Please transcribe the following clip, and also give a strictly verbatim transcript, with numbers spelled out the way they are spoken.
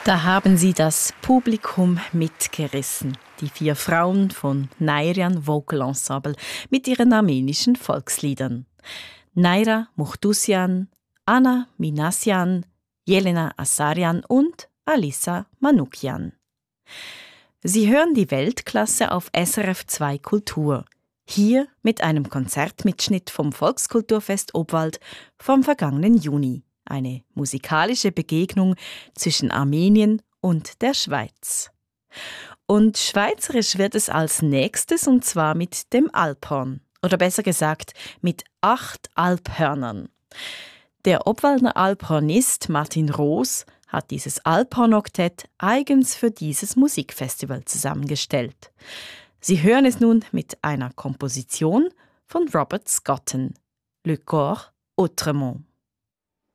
Da haben sie das Publikum mitgerissen. Die vier Frauen von Nayran Vocal Ensemble mit ihren armenischen Volksliedern. Naira Muhtusian, Anna Minassian, Jelena Assarian und Alissa Manoukian. Sie hören die Weltklasse auf S R F zwei Kultur. Hier mit einem Konzertmitschnitt vom Volkskulturfest Obwald vom vergangenen Juni. Eine musikalische Begegnung zwischen Armenien und der Schweiz. Und schweizerisch wird es als nächstes, und zwar mit dem Alphorn. Oder besser gesagt, mit acht Alphörnern. Der Obwaldner Alphornist Martin Roos hat dieses Alphorn-Oktett eigens für dieses Musikfestival zusammengestellt. Sie hören es nun mit einer Komposition von Robert Scotton, Le Corps Autrement.